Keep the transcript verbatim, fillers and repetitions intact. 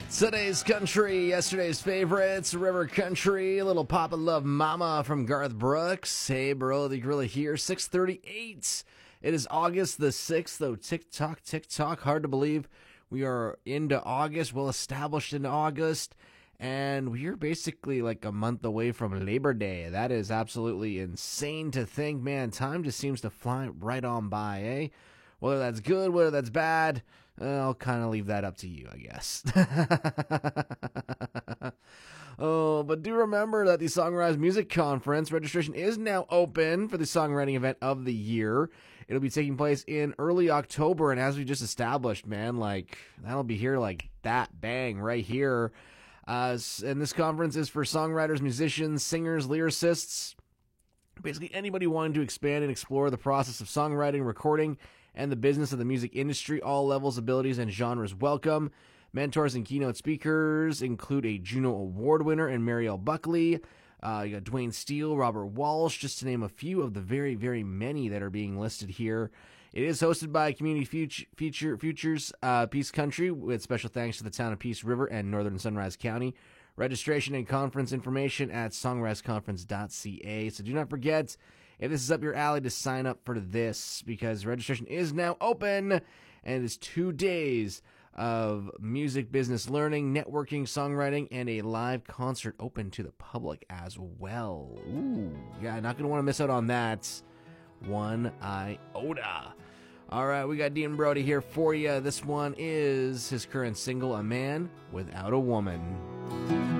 Today's country, yesterday's favorites, River Country, a little Papa Love Mama from Garth Brooks. Hey, bro, the gorilla here, six thirty-eight. It is August the sixth, though. Tick-tock, tick-tock, hard to believe. We are into August, well established in August, and we're basically like a month away from Labor Day. That is absolutely insane to think, man. Time just seems to fly right on by, eh? Whether that's good, whether that's bad, uh, I'll kind of leave that up to you, I guess. Oh, but do remember that the Songwriters Music Conference registration is now open for the songwriting event of the year. It'll be taking place in early October, and as we just established, man, like, that'll be here like that, bang, right here. Uh, and this conference is for songwriters, musicians, singers, lyricists, basically anybody wanting to expand and explore the process of songwriting, recording, and the business of the music industry. All levels, abilities, and genres welcome. Mentors and keynote speakers include a Juno Award winner and Marielle Buckley. Uh, you got Dwayne Steele, Robert Walsh, just to name a few of the very, very many that are being listed here. It is hosted by Community Future, Future Futures uh, Peace Country, with special thanks to the town of Peace River and Northern Sunrise County. Registration and conference information at songrise conference dot c a. So do not forget, if this is up your alley, to sign up for this, because registration is now open, and it is two days of music business learning, networking, songwriting, and a live concert open to the public as well. Ooh, yeah, not going to want to miss out on that one iota. All right, we got Dean Brody here for you. This one is his current single, A Man Without a Woman.